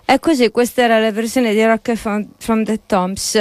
È così, questa era la versione di Rock from the Tombs.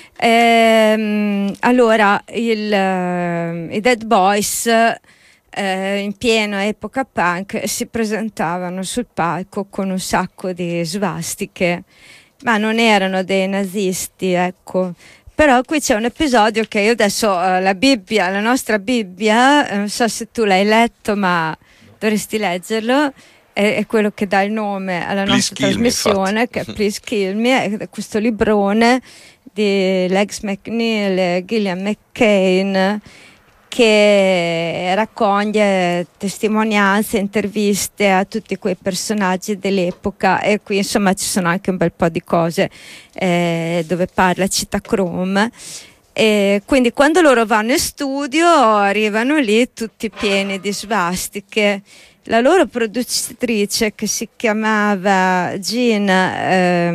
Allora, i Dead Boys, in piena epoca punk, si presentavano sul palco con un sacco di svastiche, ma non erano dei nazisti, ecco. Però qui c'è un episodio che io adesso, la Bibbia, la nostra Bibbia, non so se tu l'hai letto, ma dovresti leggerlo. È quello che dà il nome alla nostra trasmissione, che è Please Kill Me, è questo librone di Legs McNeil e Gillian McCain, che raccoglie testimonianze, interviste a tutti quei personaggi dell'epoca, e qui insomma ci sono anche un bel po' di cose dove parla, cita Chrome. E quindi quando loro vanno in studio arrivano lì tutti pieni di svastiche. La loro produttrice, che si chiamava Genia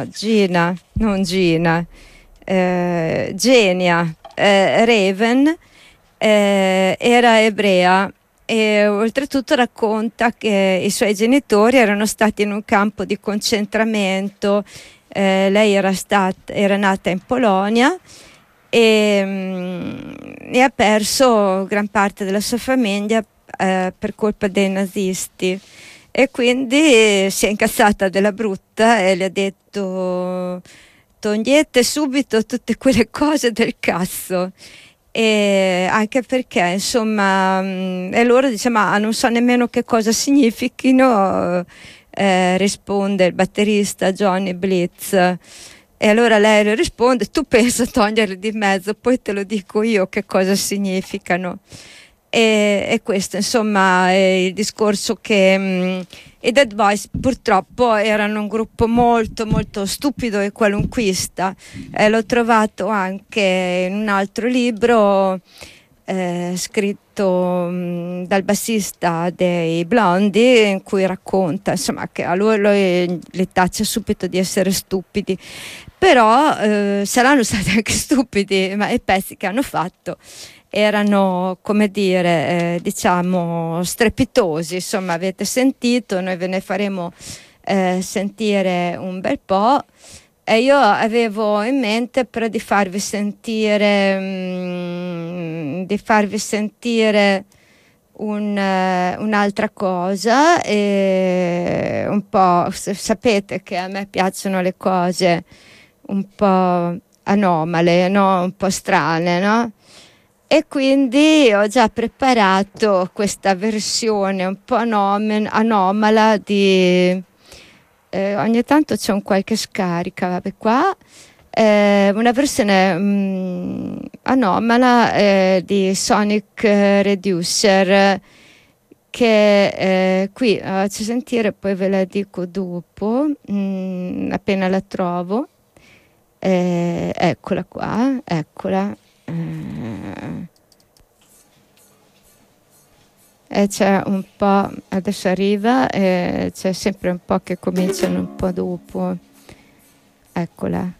Raven, era ebrea, e oltretutto racconta che i suoi genitori erano stati in un campo di concentramento. Lei era nata in Polonia e ha perso gran parte della sua famiglia per colpa dei nazisti, e quindi si è incazzata della brutta e le ha detto: togliete subito tutte quelle cose del cazzo. E anche perché insomma, e loro diciamo: ma non so nemmeno che cosa significhino, risponde il batterista Johnny Blitz. E allora lei le risponde: tu pensa a toglierli di mezzo, poi te lo dico io che cosa significano. E questo insomma è il discorso che i Dead Boys purtroppo erano un gruppo molto molto stupido e qualunquista. L'ho trovato anche in un altro libro scritto dal bassista dei Blondie, in cui racconta insomma che a lui li taccia subito di essere stupidi, però saranno stati anche stupidi, ma i pezzi che hanno fatto erano, come dire, diciamo strepitosi. Insomma, avete sentito, noi ve ne faremo sentire un bel po', e io avevo in mente però di farvi sentire un'altra cosa, e un po', sapete che a me piacciono le cose un po' anomale, no? Un po' strane, no? E quindi ho già preparato questa versione un po' anomala di... ogni tanto c'è un qualche scarica, vabbè, qua. Una versione anomala di Sonic Reducer, che qui faccio sentire, poi ve la dico dopo, appena la trovo. Eccola qua, eccola. E c'è un po', adesso arriva, c'è sempre un po' che cominciano un po' dopo. Eccola.